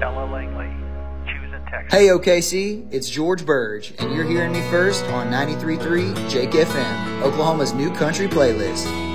Ella Langley, choosing Texas. Hey OKC, it's George Burge, and you're hearing me first on 93.3 Jake FM, Oklahoma's new country playlist.